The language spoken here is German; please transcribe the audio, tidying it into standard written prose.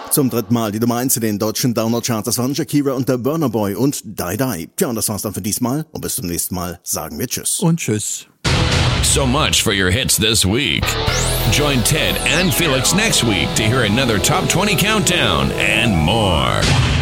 Zum dritten Mal die Nummer 1 in den deutschen Download-Charts. Das waren Shakira und der Burna Boy und Die Die. Tja, und das war's dann für diesmal. Und bis zum nächsten Mal sagen wir Tschüss. Und Tschüss. So much for your hits this week. Join Ted and Felix next week to hear another Top 20 countdown and more.